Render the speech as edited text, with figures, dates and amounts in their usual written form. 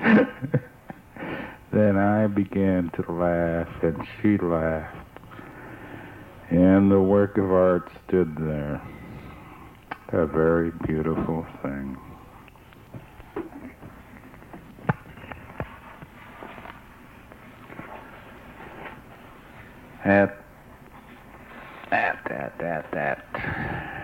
Then I began to laugh, and she laughed, and the work of art stood there, a very beautiful thing. That.